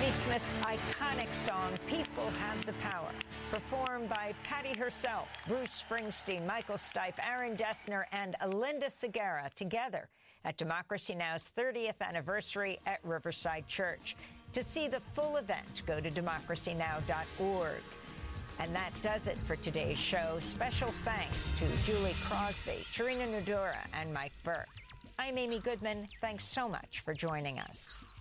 Patti Smith's iconic song, People Have the Power, performed by Patti herself, Bruce Springsteen, Michael Stipe, Aaron Dessner, and Linda Segarra together at Democracy Now!'s 30th anniversary at Riverside Church. To see the full event, go to democracynow.org. And that does it for today's show. Special thanks to Julie Crosby, Tarina Nudura, and Mike Burke. I'm Amy Goodman. Thanks so much for joining us.